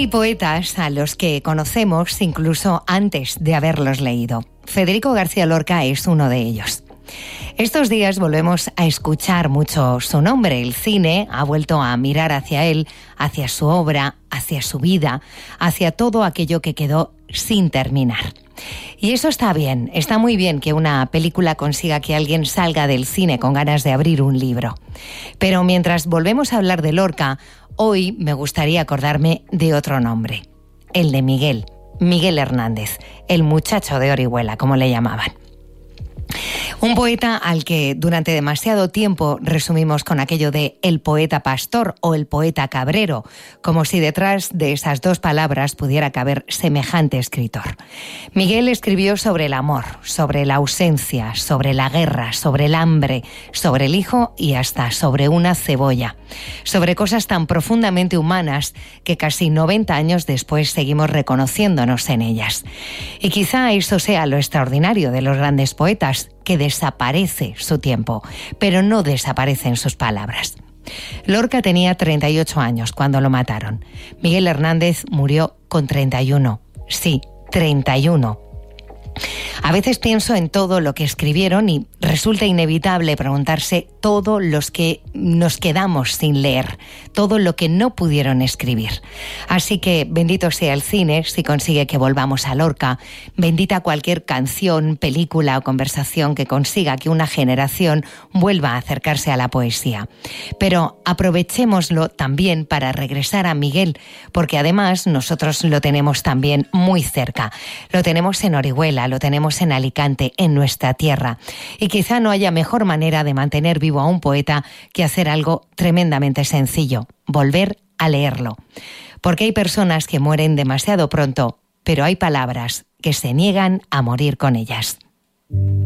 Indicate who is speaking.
Speaker 1: Hay poetas a los que conocemos incluso antes de haberlos leído. Federico García Lorca es uno de ellos. Estos días volvemos a escuchar mucho su nombre. El cine ha vuelto a mirar hacia él, hacia su obra, hacia su vida, hacia todo aquello que quedó sin terminar. Y eso está bien, está muy bien que una película consiga que alguien salga del cine con ganas de abrir un libro. Pero mientras volvemos a hablar de Lorca, hoy me gustaría acordarme de otro nombre, el de Miguel Hernández, el muchacho de Orihuela, como le llamaban. Un poeta al que durante demasiado tiempo resumimos con aquello de el poeta pastor o el poeta cabrero, como si detrás de esas dos palabras pudiera caber semejante escritor. Miguel escribió sobre el amor, sobre la ausencia, sobre la guerra, sobre el hambre, sobre el hijo y hasta sobre una cebolla. Sobre cosas tan profundamente humanas que casi 90 años después seguimos reconociéndonos en ellas. Y quizá eso sea lo extraordinario de los grandes poetas, que desaparece su tiempo, pero no desaparecen sus palabras. Lorca tenía 38 años cuando lo mataron. Miguel Hernández murió con 31. Sí, 31. A veces pienso en todo lo que escribieron y resulta inevitable preguntarse todo los que nos quedamos sin leer, todo lo que no pudieron escribir. Así que bendito sea el cine si consigue que volvamos a Lorca, bendita cualquier canción, película o conversación que consiga que una generación vuelva a acercarse a la poesía. Pero aprovechémoslo también para regresar a Miguel, porque además nosotros lo tenemos también muy cerca. Lo tenemos en Orihuela, lo tenemos en Alicante, en nuestra tierra. Y quizá no haya mejor manera de mantener vivo a un poeta que hacer algo tremendamente sencillo, volver a leerlo. Porque hay personas que mueren demasiado pronto, pero hay palabras que se niegan a morir con ellas.